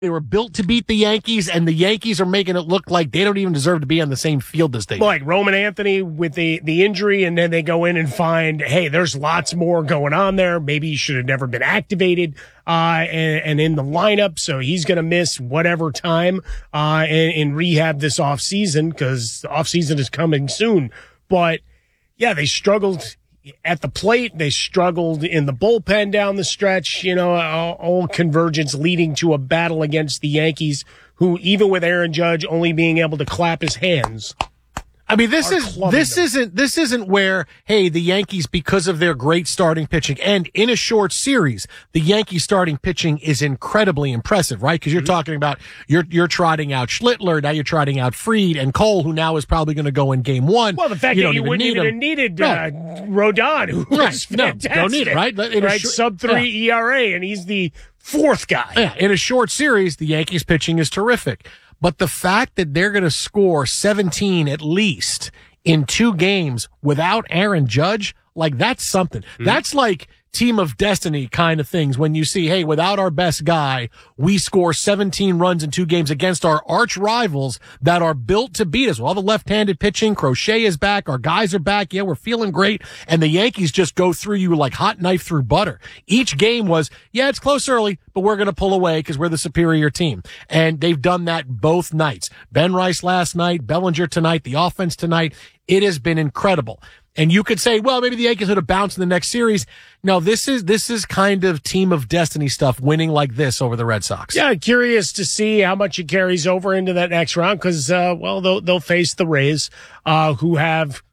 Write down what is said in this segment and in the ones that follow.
They were built to beat the Yankees, and the Yankees are making it look like they don't even deserve to be on the same field as they do. Like Roman Anthony with the injury, and then they go in and find, hey, there's lots more going on there. Maybe he should have never been activated and in the lineup, so he's going to miss whatever time in rehab this offseason, because the offseason is coming soon. But, yeah, they struggled at the plate. They struggled in the bullpen down the stretch, all convergence leading to a battle against the Yankees, who, even with Aaron Judge only being able to clap his hands, I mean, this isn't where, hey, the Yankees, because of their great starting pitching, and in a short series, the Yankees starting pitching is incredibly impressive, right? Because you're talking about, you're trotting out Schlittler, now you're trotting out Fried and Cole, who now is probably going to go in game one. Well, the fact that you wouldn't even have needed Rodon, who was fantastic. No, don't need it, right? Sub-3 ERA, and he's the fourth guy. Yeah, in a short series, the Yankees pitching is terrific. But the fact that they're going to score 17 at least in 2 games without Aaron Judge, like, that's something. Mm-hmm. That's like team of destiny kind of things when you see, hey, without our best guy, we score 17 runs in 2 games against our arch rivals that are built to beat us. All the left-handed pitching, Crochet is back, our guys are back, yeah, we're feeling great, and the Yankees just go through you like hot knife through butter. Each game was, yeah, it's close early, but we're going to pull away because we're the superior team. And they've done that both nights. Ben Rice last night, Bellinger tonight, the offense tonight. It has been incredible. And you could say, well, maybe the Yankees would have bounced in the next series. No, this is kind of team of destiny stuff, winning like this over the Red Sox. Yeah, curious to see how much it carries over into that next round, because, they'll face the Rays, who have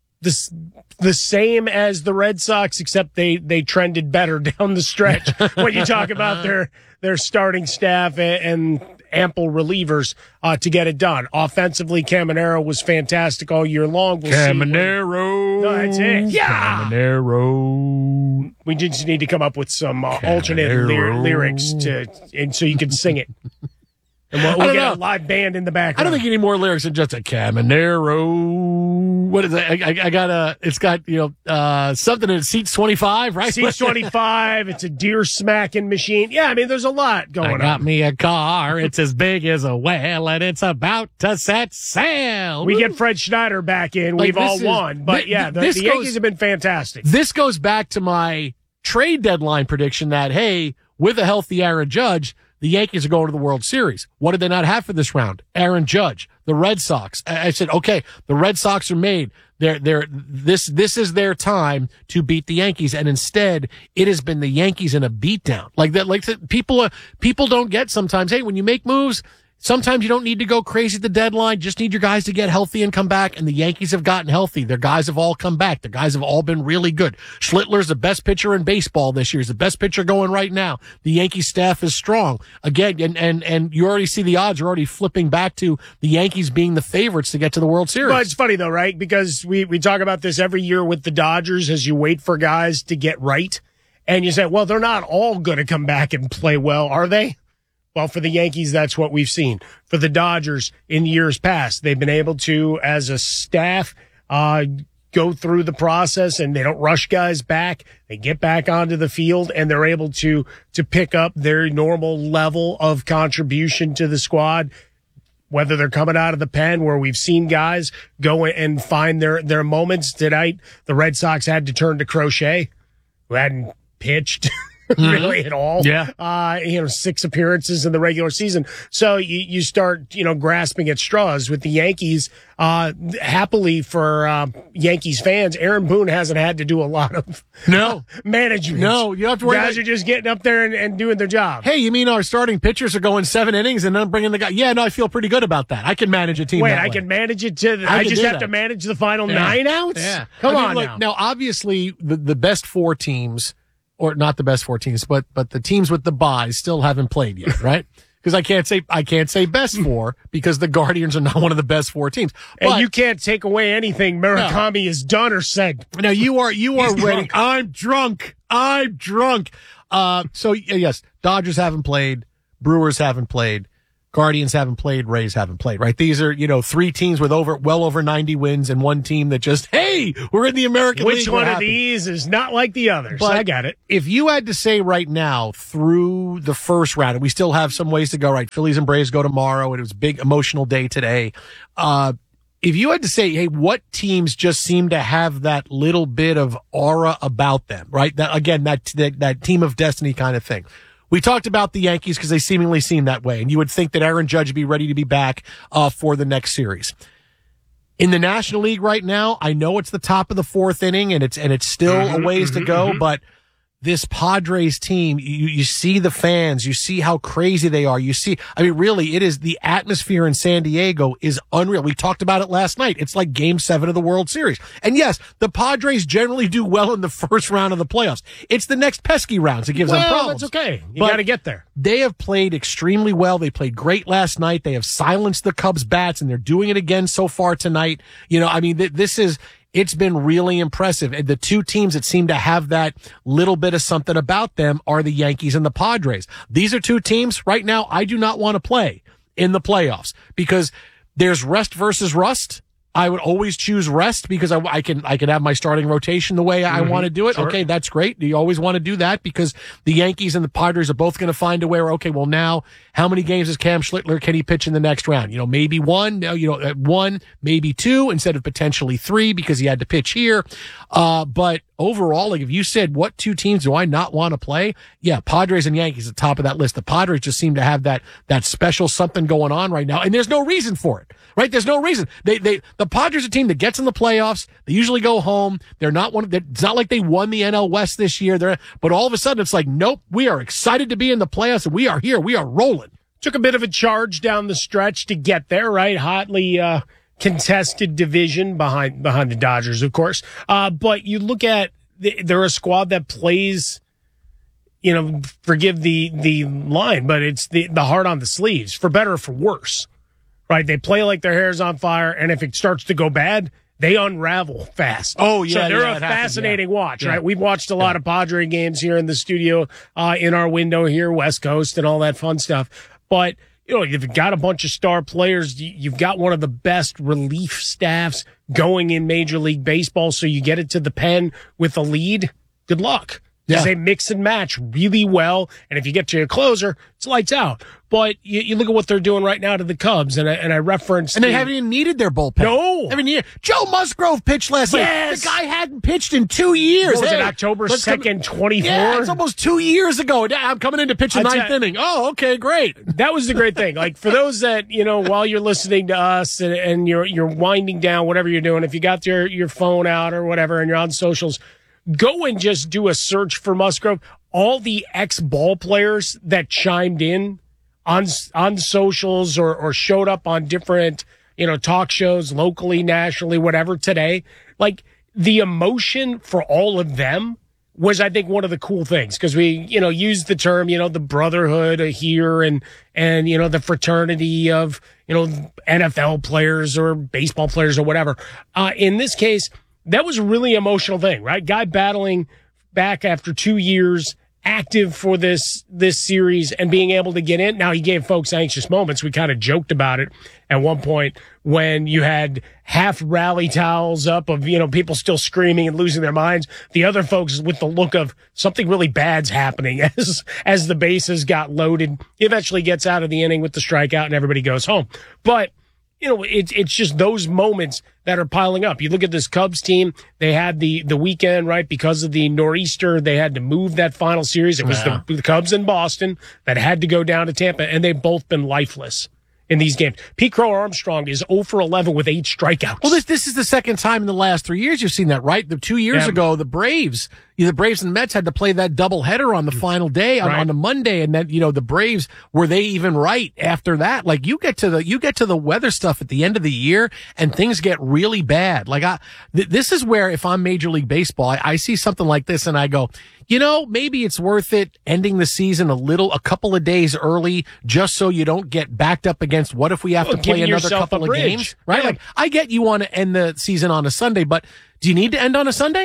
the same as the Red Sox, except they trended better down the stretch when you talk about their starting staff and ample relievers to get it done. Offensively, Caminero was fantastic all year long. Caminero. No, that's it. Yeah. Caminero. We just need to come up with some alternate lyrics so you can sing it. And we'll get a live band in the background. I don't think you need more lyrics than just a Caminero. What is it? It's got, something in Seats 25, right? Seats 25. It's a deer smacking machine. Yeah, I mean, there's a lot going on. I got me a car. It's as big as a whale, and it's about to set sail. We get Fred Schneider back in. We've all won. But, the Yankees have been fantastic. This goes back to my trade deadline prediction that, hey, with a healthy Aaron Judge, the Yankees are going to the World Series. What did they not have for this round? Aaron Judge, the Red Sox. I said, okay, the Red Sox are made. This is their time to beat the Yankees, and instead, it has been the Yankees in a beatdown. Like that, people don't get sometimes. Hey, when you make moves, sometimes you don't need to go crazy at the deadline. Just need your guys to get healthy and come back. And the Yankees have gotten healthy. Their guys have all come back. Their guys have all been really good. Schlittler's the best pitcher in baseball this year. He's the best pitcher going right now. The Yankee staff is strong. Again, and you already see the odds are already flipping back to the Yankees being the favorites to get to the World Series. But it's funny, though, right? Because we talk about this every year with the Dodgers as you wait for guys to get right. And you say, well, they're not all going to come back and play well, are they? Well, for the Yankees, that's what we've seen. For the Dodgers, in years past, they've been able to, as a staff, go through the process, and they don't rush guys back. They get back onto the field, and they're able to pick up their normal level of contribution to the squad, whether they're coming out of the pen, where we've seen guys go and find their moments. Tonight, the Red Sox had to turn to Crochet, who hadn't pitched really at all. Yeah. 6 appearances in the regular season. So you start, grasping at straws with the Yankees. Happily for Yankees fans, Aaron Boone hasn't had to do a lot of management. No, you don't have to worry. Guys are just getting up there and doing their job. Hey, you mean our starting pitchers are going 7 innings and then bringing the guy? Yeah, no, I feel pretty good about that. I can manage a team. Wait, I can manage it I just have to manage the final 9 outs? Yeah. Come on now. Now, obviously, the best 4 teams, or not the best 4 teams, but the teams with the buys still haven't played yet, right? Because I can't say best 4 because the Guardians are not one of the best 4 teams. But, and you can't take away anything Murakami has done or said. Now you are ready. I'm drunk. So yes, Dodgers haven't played, Brewers haven't played. Guardians haven't played, Rays haven't played, right? These are, three teams with well over 90 wins and one team that just, hey, we're in the American League. Which one of these is not like the others? But I got it. If you had to say right now through the first round, and we still have some ways to go, right? Phillies and Braves go tomorrow, and it was a big emotional day today. If you had to say, hey, what teams just seem to have that little bit of aura about them, right? That team of destiny kind of thing. We talked about the Yankees because they seemingly seem that way, and you would think that Aaron Judge would be ready to be back for the next series. In the National League right now, I know it's the top of the fourth inning, and it's still a ways to go, but this Padres team, you see the fans, you see how crazy they are. Really, it is the atmosphere in San Diego is unreal. We talked about it last night. It's like Game 7 of the World Series. And yes, the Padres generally do well in the first round of the playoffs. It's the next pesky rounds that gives them problems. That's okay. You got to get there. They have played extremely well. They played great last night. They have silenced the Cubs bats, and they're doing it again so far tonight. It's been really impressive. And the two teams that seem to have that little bit of something about them are the Yankees and the Padres. These are two teams right now I do not want to play in the playoffs because there's rest versus rust. I would always choose rest because I can have my starting rotation the way I want to do it. Sure. Okay, that's great. You always want to do that because the Yankees and the Padres are both going to find a way where, okay, well now, how many games is Cam Schlittler can he pitch in the next round? Maybe one, maybe two instead of potentially three because he had to pitch here. But overall, like if you said, what two teams do I not want to play? Yeah, Padres and Yankees at the top of that list. The Padres just seem to have that special something going on right now, and there's no reason for it, right? There's no reason. The Padres are a team that gets in the playoffs. They usually go home. They're not it's not like they won the NL West this year. But all of a sudden it's like, nope, we are excited to be in the playoffs and we are here. We are rolling. Took a bit of a charge down the stretch to get there, right? Hotly, contested division behind the Dodgers, of course. But you look at, they're a squad that plays, forgive the line, but it's the heart on the sleeves, for better or for worse, right? They play like their hair's on fire, and if it starts to go bad, they unravel fast. Oh, yeah. So they're a fascinating watch, right? We've watched a lot of Padre games here in the studio, in our window here, West Coast, and all that fun stuff. But, you've got a bunch of star players. You've got one of the best relief staffs going in Major League Baseball. So you get it to the pen with a lead. Good luck. Because they mix and match really well. And if you get to a closer, it's lights out. But you look at what they're doing right now to the Cubs, and I referenced... And they haven't even needed their bullpen. No. Joe Musgrove pitched last night. The guy hadn't pitched in 2 years. What was it, October 2nd, 24? Yeah, it's almost 2 years ago. I'm coming in to pitch the ninth inning. Oh, okay, great. That was the great thing. Like, for those that, while you're listening to us and you're winding down, whatever you're doing, if you got your phone out or whatever and you're on socials, go and just do a search for Musgrove. All the ex-ball players that chimed in on socials or showed up on different, talk shows locally, nationally, whatever today, like the emotion for all of them was, I think, one of the cool things because we, used the term, the brotherhood here and the fraternity of, NFL players or baseball players or whatever. In this case, that was a really emotional thing, right? Guy battling back after 2 years, active for this series and being able to get in. Now, he gave folks anxious moments. We kind of joked about it at one point when you had half rally towels up of, people still screaming and losing their minds. The other folks with the look of something really bad's happening as the bases got loaded. He eventually gets out of the inning with the strikeout and everybody goes home. But it's just those moments that are piling up. You look at this Cubs team, they had the weekend, right? Because of the nor'easter, they had to move that final series. It was the Cubs in Boston that had to go down to Tampa, and they've both been lifeless in these games. Pete Crow Armstrong is 0 for 11 with 8 strikeouts. Well, this is the second time in the last 3 years you've seen that, right? 2 years ago, the Braves and the Mets had to play that doubleheader on the final day on a Monday, and then the Braves, were they even right after that? Like you get to the weather stuff at the end of the year, and things get really bad. Like this is where if I'm Major League Baseball, I see something like this and I go, maybe it's worth it ending the season a couple of days early, just so you don't get backed up against what if we have to play another couple of games, right? Yeah. Like I get you want to end the season on a Sunday, but do you need to end on a Sunday?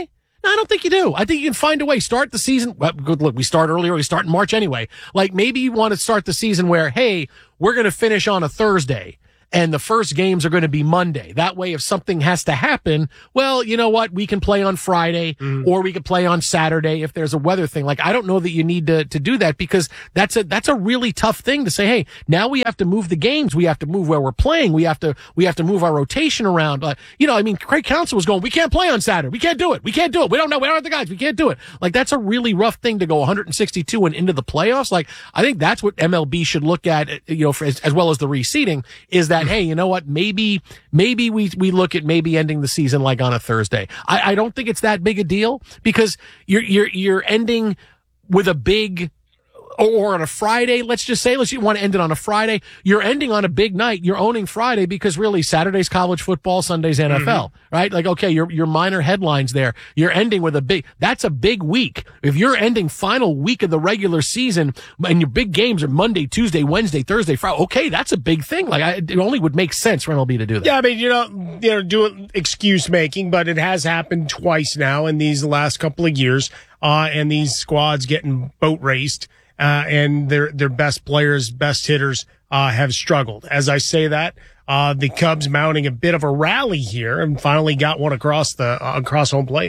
No, I don't think you do. I think you can find a way. Start the season. Well, good look, we start earlier. We start in March anyway. Like maybe you want to start the season where, hey, we're going to finish on a Thursday. And the first games are going to be Monday. That way, if something has to happen, well, you know what? We can play on Friday or we could play on Saturday if there's a weather thing. Like, I don't know that you need to do that because that's a really tough thing to say. Hey, now we have to move the games. We have to move where we're playing. We have to move our rotation around. Craig Counsell was going, we can't play on Saturday. We can't do it. We can't do it. We don't know. We don't have the guys. We can't do it. Like, that's a really rough thing to go 162 and into the playoffs. Like, I think that's what MLB should look at, as well as the reseeding is that, hey, you know what? Maybe we look at maybe ending the season like on a Thursday. I don't think it's that big a deal because you're ending with a big, or on a Friday, let's just say, you want to end it on a Friday. You're ending on a big night. You're owning Friday because really Saturday's college football, Sunday's NFL, right? Like, okay, your minor headlines there. You're ending with that's a big week. If you're ending final week of the regular season and your big games are Monday, Tuesday, Wednesday, Thursday, Friday, okay, that's a big thing. Like, it only would make sense for MLB to do that. Yeah, I mean, do excuse making, but it has happened twice now in these last couple of years, and these squads getting boat raced. And their best players, best hitters, have struggled. As I say that, the Cubs mounting a bit of a rally here and finally got one across home plate.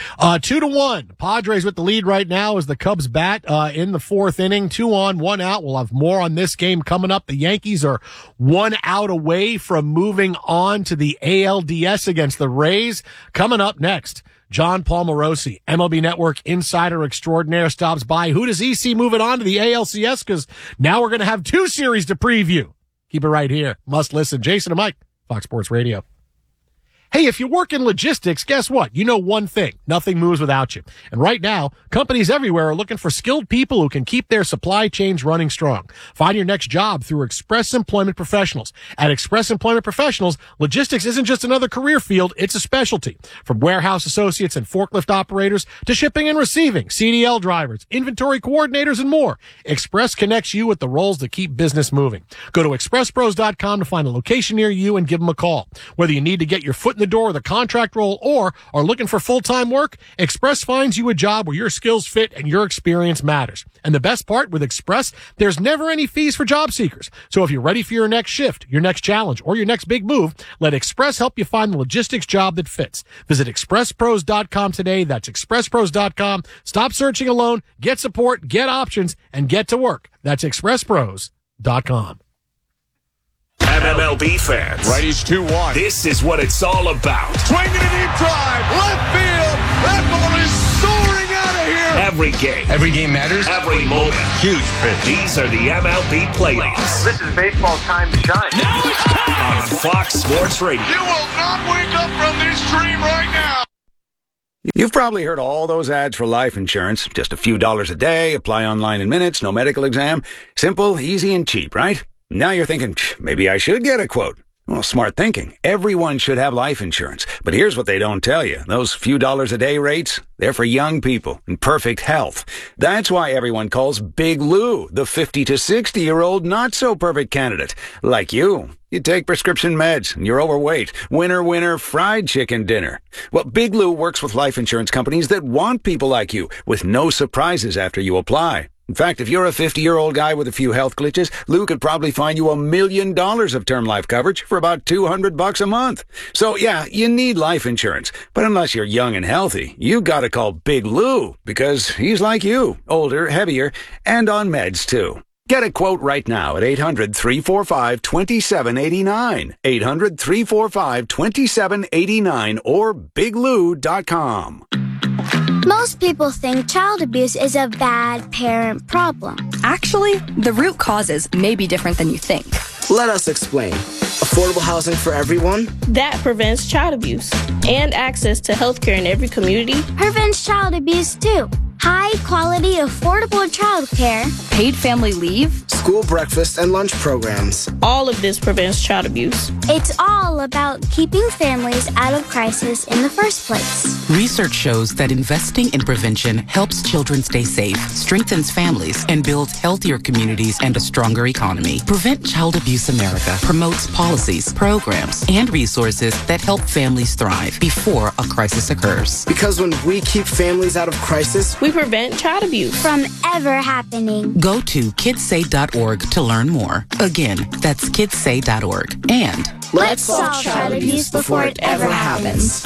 2-1. Padres with the lead right now as the Cubs bat, in the fourth inning. 2 on, 1 out. We'll have more on this game coming up. The Yankees are 1 out away from moving on to the ALDS against the Rays. Coming up next. John Palmarosi, MLB Network insider extraordinaire, stops by. Who does he see moving on to the ALCS? Because now we're going to have 2 series to preview. Keep it right here. Must listen. Jason and Mike, Fox Sports Radio. Hey, if you work in logistics, guess what? You know one thing. Nothing moves without you. And right now, companies everywhere are looking for skilled people who can keep their supply chains running strong. Find your next job through Express Employment Professionals. At Express Employment Professionals, logistics isn't just another career field, it's a specialty. From warehouse associates and forklift operators to shipping and receiving, CDL drivers, inventory coordinators, and more. Express connects you with the roles that keep business moving. Go to expresspros.com to find a location near you and give them a call. Whether you need to get your foot in the door with a contract role or are looking for full-time work, Express finds you a job where your skills fit and your experience matters. And the best part with Express, there's never any fees for job seekers. So if you're ready for your next shift, your next challenge, or your next big move, let Express help you find the logistics job that fits. Visit expresspros.com today. That's expresspros.com. Stop searching alone, get support, get options, and get to work. That's expresspros.com. MLB fans. Righties 2-1. This is what it's all about. Swinging a deep drive. Left field. That ball is soaring out of here. Every game. Every game matters. Every moment. Huge pitch. These are the MLB playoffs. This is baseball's time to shine. Now it's time. On Fox Sports Radio. You will not wake up from this dream right now. You've probably heard all those ads for life insurance. Just a few dollars a day, apply online in minutes, no medical exam. Simple, easy, and cheap, right? Now you're thinking, maybe I should get a quote. Well, smart thinking. Everyone should have life insurance. But here's what they don't tell you. Those few dollars a day rates, they're for young people in perfect health. That's why everyone calls Big Lou the 50 to 60-year-old not-so-perfect candidate. Like you. You take prescription meds and you're overweight. Winner, fried chicken dinner. Well, Big Lou works with life insurance companies that want people like you with no surprises after you apply. In fact, if you're a 50-year-old guy with a few health glitches, Lou could probably find you $1 million of term life coverage for about $200 a month. So yeah, you need life insurance. But unless you're young and healthy, you gotta call Big Lou because he's like you, older, heavier, and on meds too. Get a quote right now at 800-345-2789. 800-345-2789 or biglou.com. Most people think child abuse is a bad parent problem. Actually, the root causes may be different than you think. Let us explain. Affordable housing for everyone? That prevents child abuse. And access to healthcare in every community. Prevents child abuse too. High high-quality, affordable childcare, Paid family leave? School breakfast and lunch programs. All of this prevents child abuse. it's all about keeping families out of crisis in the first place. Research shows that investing in prevention helps children stay safe, strengthens families, and builds healthier communities and a stronger economy. Prevent Child Abuse America promotes policies, programs, and resources that help families thrive before a crisis occurs. Because when we keep families out of crisis, we prevent child abuse from ever happening. Go to kidssay.org to learn more. Again, that's kidssay.org. And let's solve child abuse before it ever happens.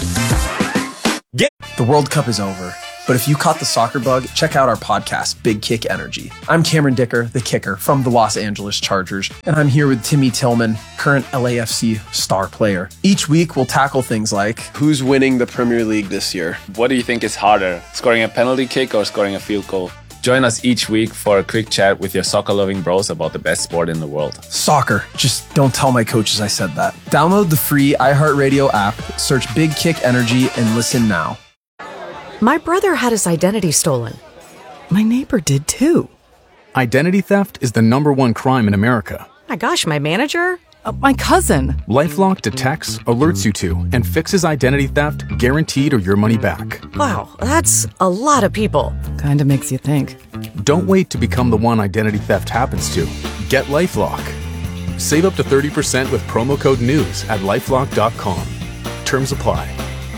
The World Cup is over, but if you caught the soccer bug, check out our podcast, Big Kick Energy. I'm Cameron Dicker, the kicker from the Los Angeles Chargers, and I'm here with Timmy Tillman, current LAFC star player. Each week, we'll tackle things like, who's winning the Premier League this year? What do you think is harder, scoring a penalty kick or scoring a field goal? Join us each week for a quick chat with your soccer-loving bros about the best sport in the world. Soccer. Just don't tell my coaches I said that. Download the free iHeartRadio app, search Big Kick Energy, and listen now. My brother had his identity stolen. My neighbor did too. Identity theft is the #1 crime in America. My gosh, my manager? My cousin. LifeLock detects, alerts you to, and fixes identity theft guaranteed or your money back. Wow, that's a lot of people. Kinda makes you think. Don't wait to become the one identity theft happens to. Get LifeLock. Save up to 30% with promo code NEWS at LifeLock.com. Terms apply.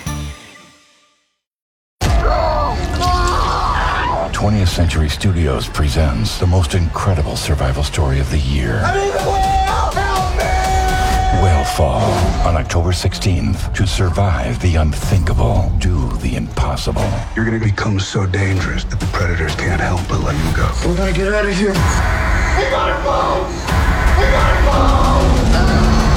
20th Century Studios presents the most incredible survival story of the year. Whale Fall on October 16th. To survive the unthinkable, do the impossible. You're going to become so dangerous that the predators can't help but let you go. We gotta get out of here. We gotta go! We gotta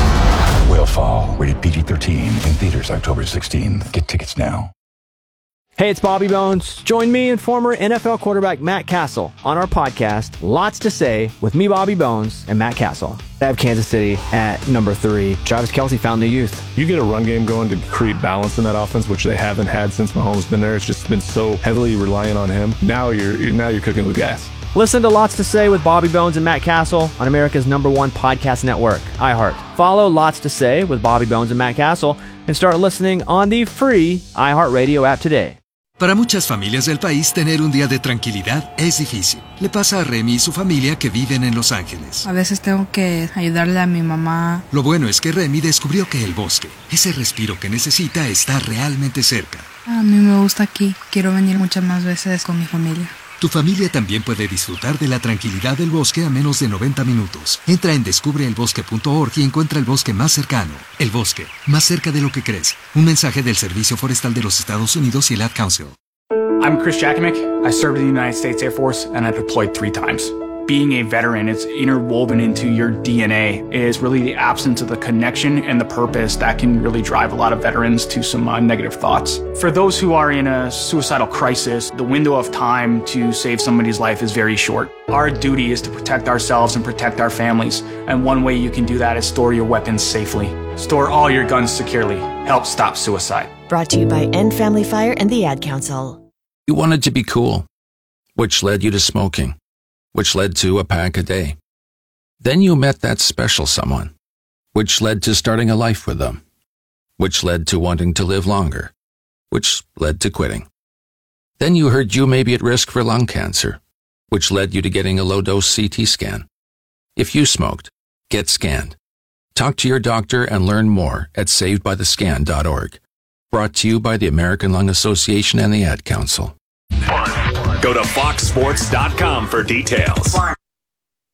go! Whale Fall, rated PG-13, in theaters October 16th. Get tickets now. Hey, it's Bobby Bones. Join me and former NFL quarterback Matt Castle on our podcast, Lots to Say, with me, Bobby Bones, and Matt Castle. I have Kansas City at number 3. Travis Kelce found the youth. You get a run game going to create balance in that offense, which they haven't had since Mahomes been there. It's just been so heavily reliant on him. Now you're cooking with gas. Listen to Lots to Say with Bobby Bones and Matt Castle on America's #1 podcast network, iHeart. Follow Lots to Say with Bobby Bones and Matt Castle and start listening on the free iHeartRadio app today. Para muchas familias del país, tener un día de tranquilidad es difícil. Le pasa a Remy y su familia que viven en Los Ángeles. A veces tengo que ayudarle a mi mamá. Lo bueno es que Remy descubrió que el bosque, ese respiro que necesita, está realmente cerca. A mí me gusta aquí. Quiero venir muchas más veces con mi familia. Tu familia también puede disfrutar de la tranquilidad del bosque a menos de 90 minutos. Entra en descubreelbosque.org y encuentra el bosque más cercano. El bosque, más cerca de lo que crees. Un mensaje del Servicio Forestal de los Estados Unidos y el Ad Council. I'm Chris Jakimick. I served in the United States Air Force and I deployed 3 times. Being a veteran, it's interwoven into your DNA. It is really the absence of the connection and the purpose that can really drive a lot of veterans to some negative thoughts. For those who are in a suicidal crisis, the window of time to save somebody's life is very short. Our duty is to protect ourselves and protect our families. And one way you can do that is store your weapons safely. Store all your guns securely. Help stop suicide. Brought to you by End Family Fire and the Ad Council. You wanted to be cool, which led you to smoking, which led to a pack a day. Then you met that special someone, which led to starting a life with them, which led to wanting to live longer, which led to quitting. Then you heard you may be at risk for lung cancer, which led you to getting a low-dose CT scan. If you smoked, get scanned. Talk to your doctor and learn more at savedbythescan.org. Brought to you by the American Lung Association and the Ad Council. Go to foxsports.com for details.